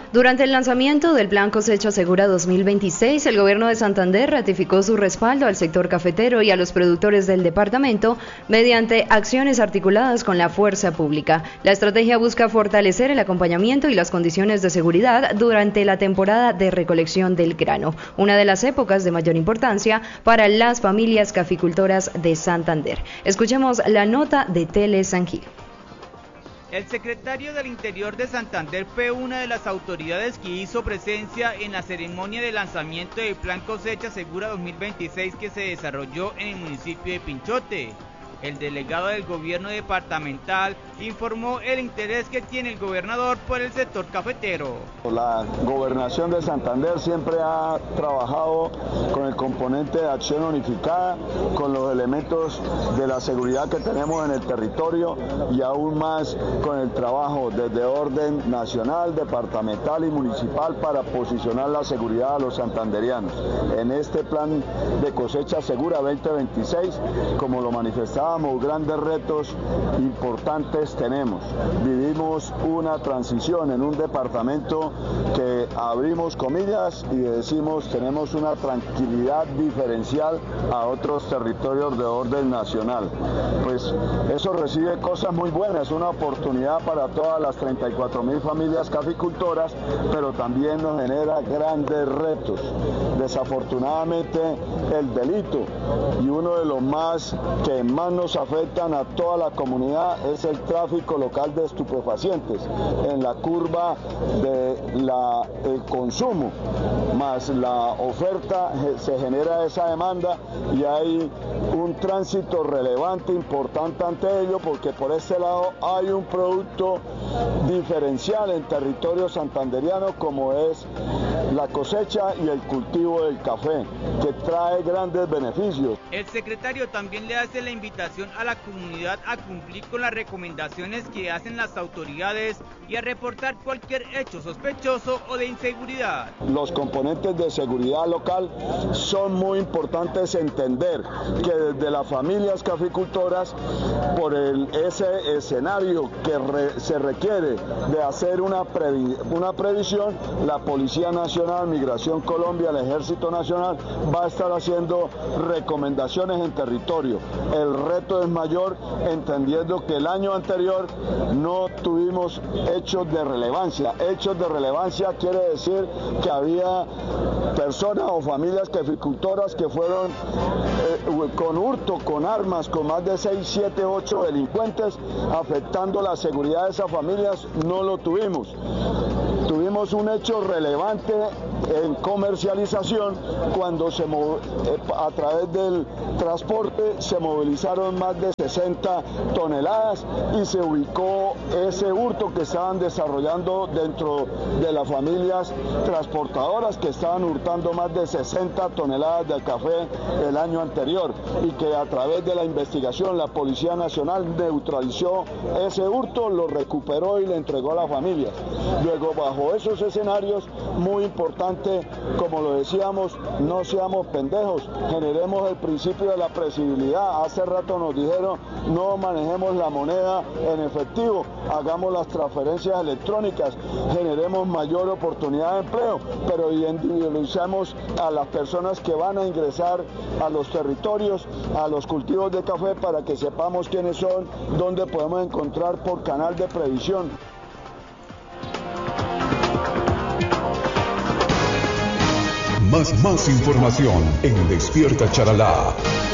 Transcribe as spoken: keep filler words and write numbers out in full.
Durante el lanzamiento del Plan Cosecha Segura dos mil veintiséis, el gobierno de Santander ratificó su respaldo al sector cafetero y a los productores del departamento mediante acciones articuladas con la fuerza pública. La estrategia busca fortalecer el acompañamiento y las condiciones de seguridad durante la temporada de recolección del grano, una de las épocas de mayor importancia para las familias caficultoras de Santander. Escuchemos la nota de Tele San Gil. El secretario del Interior de Santander fue una de las autoridades que hizo presencia en la ceremonia de lanzamiento del Plan Cosecha Segura dos mil veintiséis que se desarrolló en el municipio de Pinchote. El delegado del gobierno departamental informó el interés que tiene el gobernador por el sector cafetero. La gobernación de Santander siempre ha trabajado con el componente de acción unificada, con los elementos de la seguridad que tenemos en el territorio y aún más con el trabajo desde orden nacional, departamental y municipal para posicionar la seguridad a los santanderianos. En este plan de cosecha segura veinte veintiséis, como lo manifestaba, grandes retos importantes tenemos. Vivimos una transición en un departamento que abrimos comillas y decimos tenemos una tranquilidad diferencial a otros territorios de orden nacional. Pues eso recibe cosas muy buenas, una oportunidad para todas las treinta y cuatro mil familias caficultoras, pero también nos genera grandes retos. Desafortunadamente el delito y uno de los más que más nos afectan a toda la comunidad es el tráfico local de estupefacientes. En la curva de la, el consumo más la oferta se genera esa demanda y hay un tránsito relevante, importante ante ello, porque por ese lado hay un producto diferencial en territorio santanderiano como es la cosecha y el cultivo del café, que trae grandes beneficios. El secretario también le hace la invitación a la comunidad a cumplir con las recomendaciones que hacen las autoridades y a reportar cualquier hecho sospechoso o de inseguridad. Los componentes de seguridad local son muy importantes entender que desde las familias caficultoras, por el, ese escenario que re, se requiere de hacer una, previ, una previsión, la Policía Nacional, Migración Colombia, el Ejército Nacional va a estar haciendo recomendaciones en territorio. El reto es mayor, entendiendo que el año anterior no tuvimos hechos de relevancia. Hechos de relevancia quiere decir que había personas o familias caficultoras que fueron eh, con hurto, con armas, con más de seis, siete, ocho delincuentes, afectando la seguridad de esas familias. No lo tuvimos. Tuvimos un hecho relevante en comercialización cuando se a través del transporte se movilizaron más de sesenta toneladas y se ubicó ese hurto que estaban desarrollando dentro de las familias transportadoras que estaban hurtando más de sesenta toneladas de café el año anterior y que a través de la investigación la Policía Nacional neutralizó ese hurto, lo recuperó y le entregó a las familias. Luego, bajo esos escenarios, muy importante, como lo decíamos, no seamos pendejos, generemos el principio de la previsibilidad. Hace rato nos dijeron, no manejemos la moneda en efectivo, hagamos las transferencias electrónicas, generemos mayor oportunidad de empleo, pero individualicemos a las personas que van a ingresar a los territorios, a los cultivos de café, para que sepamos quiénes son, dónde podemos encontrar por canal de previsión. Más, más información en Despierta Charalá.